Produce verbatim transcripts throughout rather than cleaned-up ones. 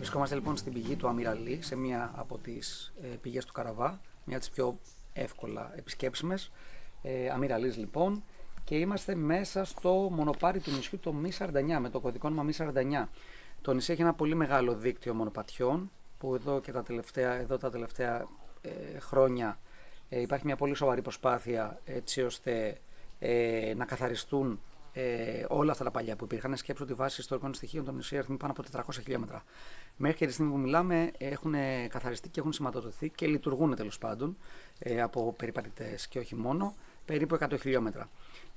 Βρισκόμαστε λοιπόν στην πηγή του Αμυραλή, σε μία από τις ε, πηγές του Καραβά, μία από τις πιο εύκολα επισκέψιμες. Ε, Αμυραλής λοιπόν, και είμαστε μέσα στο μονοπάτι του νησιού, το Μη σαράντα εννιά, με το κωδικό όνομα Μη σαράντα εννιά. Το νησί έχει ένα πολύ μεγάλο δίκτυο μονοπατιών, που εδώ και τα τελευταία, εδώ τα τελευταία ε, χρόνια ε, υπάρχει μια πολύ σοβαρή προσπάθεια έτσι ώστε ε, να καθαριστούν ε, όλα αυτά τα παλιά που υπήρχαν. Σκέψου ότι βάσει ιστορικών στοιχείων το νησί αριθμεί πάνω από τετρακόσια χιλιόμετρα. Μέχρι και τη στιγμή που μιλάμε έχουν καθαριστεί και έχουν σηματοδοθεί και λειτουργούν τέλος πάντων ε, από περιπατητές και όχι μόνο, περίπου εκατό χιλιόμετρα.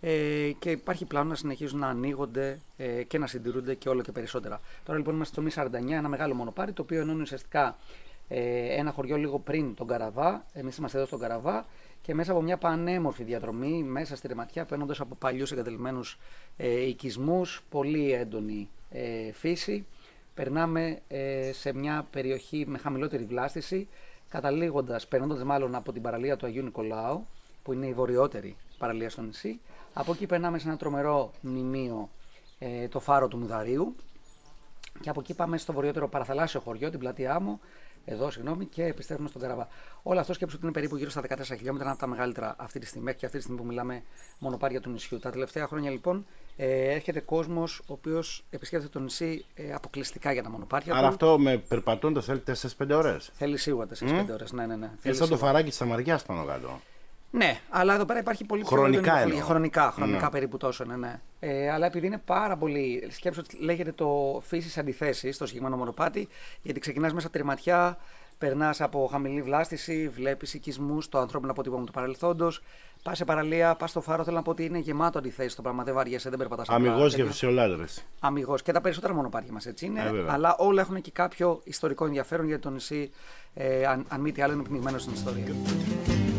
Ε, και υπάρχει πλάνο να συνεχίζουν να ανοίγονται ε, και να συντηρούνται και όλο και περισσότερα. Τώρα λοιπόν είμαστε στο Μη σαράντα εννιά, ένα μεγάλο μονοπάτι το οποίο ενώνει ουσιαστικά ε, ένα χωριό λίγο πριν τον Καραβά. Εμείς είμαστε εδώ στον Καραβά και μέσα από μια πανέμορφη διαδρομή, μέσα στη Ρεματιά, παίρνοντας από παλιούς εγκατελειμμένους ε, οικισμούς, πολύ έντονη ε, φύση, περνάμε ε, σε μια περιοχή με χαμηλότερη βλάστηση, καταλήγοντας, περνώντας μάλλον από την παραλία του Αγίου Νικολάου, που είναι η βορειότερη παραλία στο νησί. Από εκεί περνάμε σε ένα τρομερό μνημείο, ε, το φάρο του Μουδαρίου, και από εκεί πάμε στο βορειότερο παραθαλάσσιο χωριό, την πλατεία Άμμο, εδώ συγγνώμη, και επιστρέφουμε στον Καραβά. Όλο αυτό σκέψου ότι είναι περίπου γύρω στα δεκατέσσερα χιλιόμετρα, ένα από τα μεγαλύτερα αυτή τη στιγμή, και αυτή τη στιγμή που μιλάμε, μονοπάτια του νησιού. Τα τελευταία χρόνια λοιπόν ε, έρχεται κόσμος ο οποίος επισκέπτεται το νησί ε, αποκλειστικά για τα μονοπάτια. Άρα του. Αυτό με περπατώντας θέλει τέσσερις πέντε ώρες. Θέλει σίγουρα τέσσερις πέντε mm? ώρες, ναι, ναι, ναι. Είναι σαν το φαράκι της Σαμαριάς πάνω κάτω. Ναι, αλλά εδώ πέρα υπάρχει πολύ πιο χρονικά έντονη, χρονικά, χρονικά ναι. περίπου τόσο, ναι, ναι. Ε, αλλά επειδή είναι πάρα πολύ. Σκέψου ότι λέγεται το φύσης αντιθέσεις στο συγκεκριμένο μονοπάτι, γιατί ξεκινάς μέσα από τη Ρεματιά, περνάς από χαμηλή βλάστηση, βλέπεις οικισμούς, το ανθρώπινο αποτύπωμα του παρελθόντος. Πας σε παραλία, πας στο φάρο. Θέλω να πω ότι είναι γεμάτο αντιθέσεις το πράγμα. Δεν βαριέσαι, δεν περπατάς. Αμιγώς για φυσιολάτρες. Αμιγώς. Και τα περισσότερα μονοπάτια μας έτσι είναι. Ε, αλλά όλα έχουν και κάποιο ιστορικό ενδιαφέρον, γιατί το νησί, ε, αν, αν μη τι άλλο, είναι πνιγμένο στην ιστορία.